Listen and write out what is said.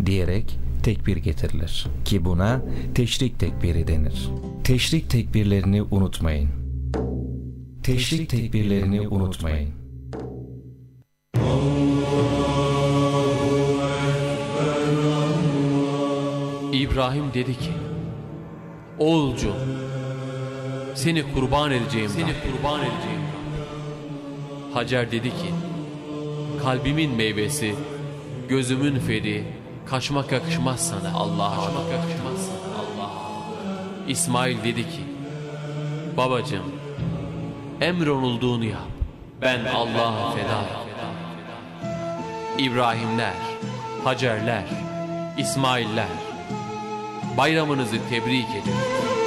diyerek tekbir getirilir ki buna teşrik tekbiri denir. Teşrik tekbirlerini unutmayın. Teşrik tekbirlerini unutmayın. İbrahim dedi ki: Oğulcuğum, seni kurban edeceğim. Hacer dedi ki: kalbimin meyvesi, gözümün feri, kaçmak yakışmaz sana Allah'a. İsmail dedi ki: babacığım, emrolunduğunu yap, ben Allah'a fedayım. İbrahimler, Hacerler, İsmailler, bayramınızı tebrik edin.